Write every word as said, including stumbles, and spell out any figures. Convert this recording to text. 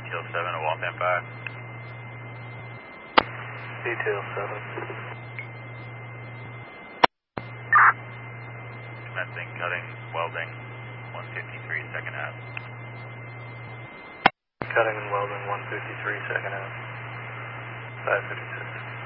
Detail seven to Waltham five. Detail seven. Commencing cutting, welding, one fifty-three, second half. Cutting and welding, one fifty-three, second half. five fifty-six.